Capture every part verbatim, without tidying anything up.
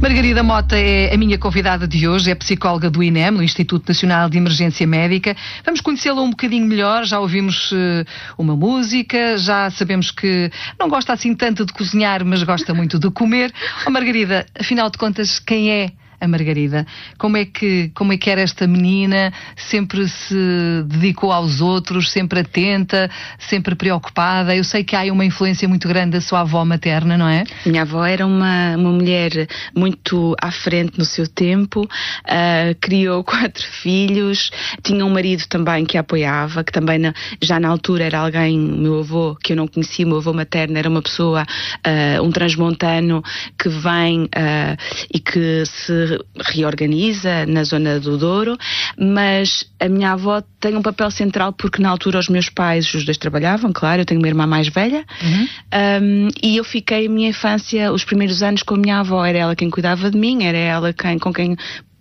Margarida Mota é a minha convidada de hoje, é psicóloga do I N E M, no Instituto Nacional de Emergência Médica. Vamos conhecê-la um bocadinho melhor, já ouvimos uh, uma música, já sabemos que não gosta assim tanto de cozinhar, mas gosta muito de comer. Oh, Margarida, afinal de contas, quem é a Margarida? Como é que, como é que era esta menina? Sempre se dedicou aos outros, sempre atenta, sempre preocupada. Eu sei que há uma influência muito grande da sua avó materna, não é? Minha avó era uma, uma mulher muito à frente no seu tempo, uh, criou quatro filhos, tinha um marido também que a apoiava, que também na, já na altura era alguém, meu avô, que eu não conhecia, meu avô materno era uma pessoa, uh, um transmontano que vem uh, e que se reorganiza na zona do Douro, mas a minha avó tem um papel central porque na altura os meus pais, os dois trabalhavam, claro, eu tenho uma irmã mais velha, uhum. um, e eu fiquei a minha infância, os primeiros anos com a minha avó, era ela quem cuidava de mim, era ela quem, com quem...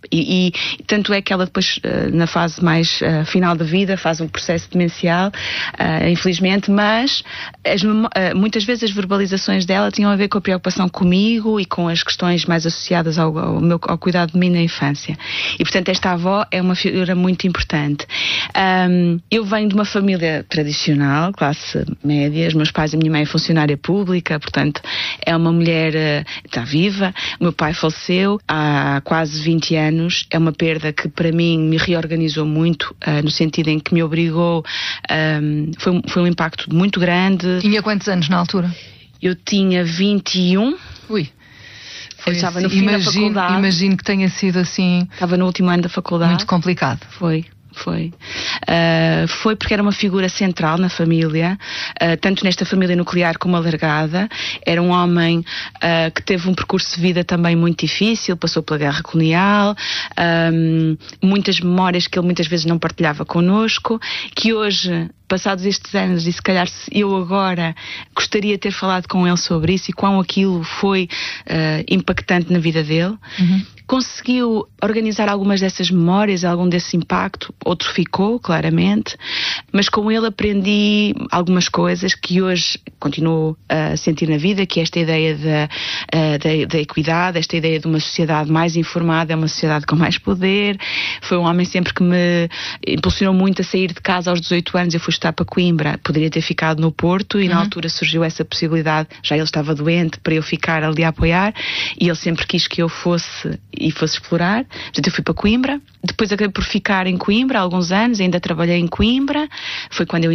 E, e tanto é que ela depois, na fase mais uh, final da vida, faz um processo demencial, uh, infelizmente, mas as, uh, muitas vezes as verbalizações dela tinham a ver com a preocupação comigo e com as questões mais associadas ao, ao, meu, ao cuidado de mim na infância. E, portanto, esta avó é uma figura muito importante. Um, eu venho de uma família tradicional, classe média, os meus pais, a minha mãe é funcionária pública, portanto, é uma mulher, uh, está viva. O meu pai faleceu há quase vinte anos. É uma perda que para mim me reorganizou muito, uh, no sentido em que me obrigou, um, foi, foi um impacto muito grande. Tinha quantos anos na altura? Eu tinha vinte e um. Ui. Foi eu estava assim, no fim imagino, da faculdade. Imagino que tenha sido assim... Estava no último ano da faculdade. Muito complicado. Foi. Foi. Uh, foi porque era uma figura central na família, uh, tanto nesta família nuclear como alargada. Era um homem uh, que teve um percurso de vida também muito difícil, passou pela guerra colonial, um, muitas memórias que ele muitas vezes não partilhava connosco, que hoje, passados estes anos, e se calhar eu agora gostaria de ter falado com ele sobre isso e quão aquilo foi uh, impactante na vida dele. Uhum. Conseguiu organizar algumas dessas memórias, algum desse impacto, outro ficou, claramente, mas com ele aprendi algumas coisas que hoje continuo a sentir na vida, que é esta ideia da, da, da equidade, esta ideia de uma sociedade mais informada, é uma sociedade com mais poder. Foi um homem sempre que me impulsionou muito a sair de casa aos dezoito anos. Eu fui estudar para Coimbra, poderia ter ficado no Porto e uhum. na altura surgiu essa possibilidade, já ele estava doente, para eu ficar ali a apoiar, e ele sempre quis que eu fosse e fosse explorar. Portanto, eu fui para Coimbra, depois acabei por ficar em Coimbra há alguns anos, ainda trabalhei em Coimbra, foi quando eu